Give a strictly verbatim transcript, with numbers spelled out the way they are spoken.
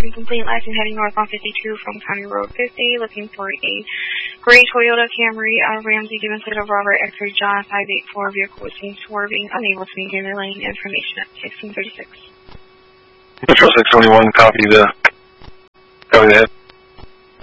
driving complete, last and heading north on fifty-two from County Road fifty, looking for a gray Toyota Camry out of Ramsey, given to the Robert X-ray John five eight four. Vehicle was seen swerving, unable to maintain the lane. Information at sixteen thirty-six. Control six twenty-one, copy the, copy the head.